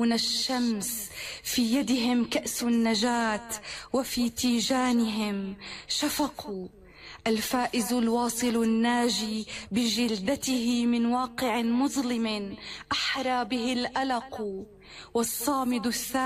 يطلبون الشمس، في يدهم كأس النجاة وفي تيجانهم شفق. الفائز الواصل الناجي بجلدته من واقع مظلم أحرى به الألق، والصامد الثابت